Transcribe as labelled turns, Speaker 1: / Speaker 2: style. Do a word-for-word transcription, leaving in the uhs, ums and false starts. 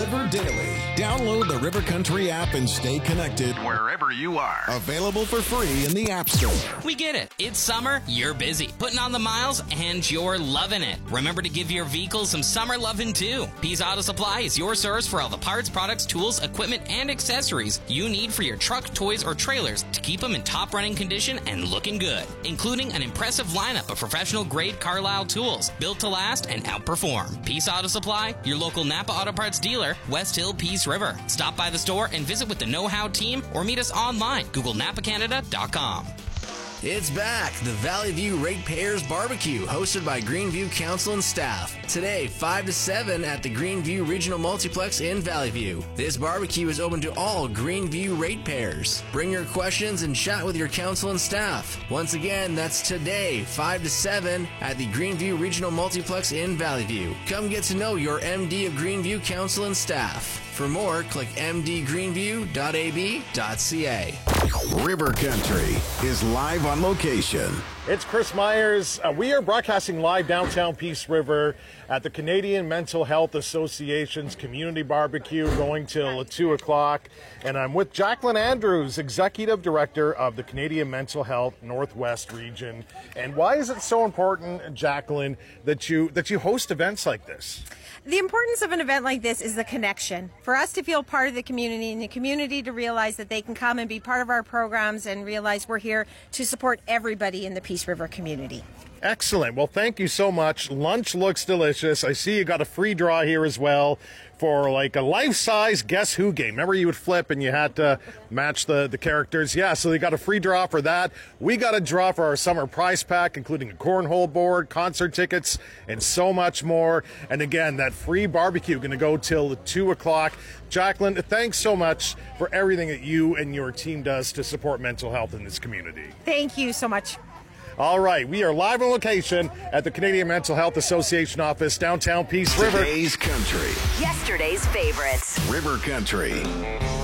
Speaker 1: River daily. Download the River Country app and stay connected
Speaker 2: wherever you are.
Speaker 1: Available for free in the App Store.
Speaker 3: We get it. It's summer, you're busy, putting on the miles, and you're loving it. Remember to give your vehicle some summer loving too. Pease Auto Supply is your source for all the parts, products, tools, equipment, and accessories you need for your truck, toys, or trailers to keep them in top running condition and looking good, including an impressive lineup of professional grade Carlisle tools built to last and outperform. Pease Auto Supply, your local Napa Auto Parts dealer, West Hill, Peace River. Stop by the store and visit with the Know-How team or meet us online. Google Napa Canada dot com.
Speaker 4: It's back, the Valley View Ratepayers Barbecue, hosted by Greenview Council and staff. Today, five to seven at the Greenview Regional Multiplex in Valley View. This barbecue is open to all Greenview ratepayers. Bring your questions and chat with your council and staff. Once again, that's today, five to seven at the Greenview Regional Multiplex in Valley View. Come get to know your M D of Greenview Council and staff. For more, click m d greenview dot a b dot c a.
Speaker 1: River Country is live on location.
Speaker 5: It's Chris Myers. Uh, we are broadcasting live downtown Peace River at the Canadian Mental Health Association's Community Barbecue, going till two o'clock. And I'm with Jacqueline Andrews, Executive Director of the Canadian Mental Health Northwest Region. And why is it so important, Jacqueline, that you that you host events like this?
Speaker 6: The importance of an event like this is the connection. For us to feel part of the community and the community to realize that they can come and be part of our programs and realize we're here to support everybody in the Peace River community.
Speaker 5: Excellent. Well, thank you so much. Lunch looks delicious. I see you got a free draw here as well for like a life-size Guess Who game. Remember you would flip and you had to match the, the characters? Yeah, so you got a free draw for that. We got a draw for our summer prize pack, including a cornhole board, concert tickets, and so much more. And again, that free barbecue going to go till two o'clock. Jacqueline, thanks so much for everything that you and your team does to support mental health in this community.
Speaker 6: Thank you so much.
Speaker 5: All right, we are live on location at the Canadian Mental Health Association office, downtown Peace River.
Speaker 1: Today's Country.
Speaker 7: Yesterday's favorites.
Speaker 1: River Country.